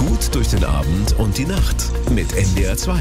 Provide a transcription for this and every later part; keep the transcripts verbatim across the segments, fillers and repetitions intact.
Gut durch den Abend und die Nacht mit N D R zwei.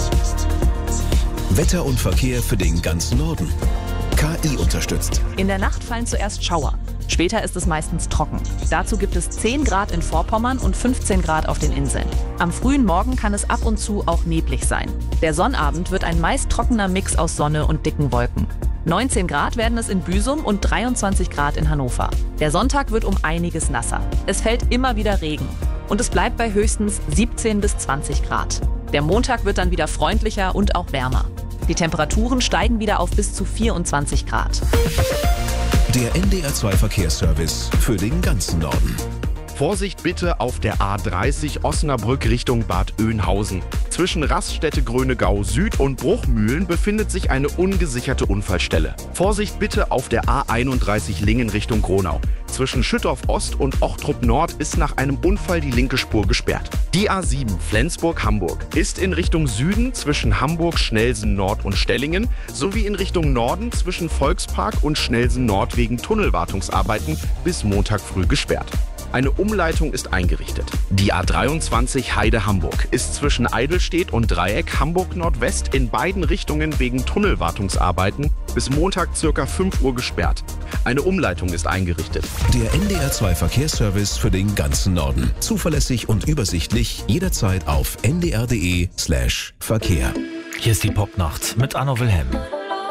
Wetter und Verkehr für den ganzen Norden. K I unterstützt. In der Nacht fallen zuerst Schauer. Später ist es meistens trocken. Dazu gibt es zehn Grad in Vorpommern und fünfzehn Grad auf den Inseln. Am frühen Morgen kann es ab und zu auch neblig sein. Der Sonnabend wird ein meist trockener Mix aus Sonne und dicken Wolken. neunzehn Grad werden es in Büsum und dreiundzwanzig Grad in Hannover. Der Sonntag wird um einiges nasser. Es fällt immer wieder Regen. Und es bleibt bei höchstens siebzehn bis zwanzig Grad. Der Montag wird dann wieder freundlicher und auch wärmer. Die Temperaturen steigen wieder auf bis zu vierundzwanzig Grad. Der N D R zwei Verkehrsservice für den ganzen Norden. Vorsicht bitte auf der A dreißig Osnabrück Richtung Bad Oeynhausen. Zwischen Raststätte Grönegau Süd und Bruchmühlen befindet sich eine ungesicherte Unfallstelle. Vorsicht bitte auf der A einunddreißig Lingen Richtung Gronau. Zwischen Schüttorf Ost und Ochtrup Nord ist nach einem Unfall die linke Spur gesperrt. Die A sieben Flensburg-Hamburg ist in Richtung Süden zwischen Hamburg, Schnelsen Nord und Stellingen sowie in Richtung Norden zwischen Volkspark und Schnelsen Nord wegen Tunnelwartungsarbeiten bis Montag früh gesperrt. Eine Umleitung ist eingerichtet. Die A dreiundzwanzig Heide-Hamburg ist zwischen Eidelstedt und Dreieck Hamburg Nordwest in beiden Richtungen wegen Tunnelwartungsarbeiten bis Montag ca. fünf Uhr gesperrt. Eine Umleitung ist eingerichtet. Der N D R zwei Verkehrsservice für den ganzen Norden. Zuverlässig und übersichtlich jederzeit auf n d r punkt d e slash Verkehr. Hier ist die Popnacht mit Anno Wilhelm.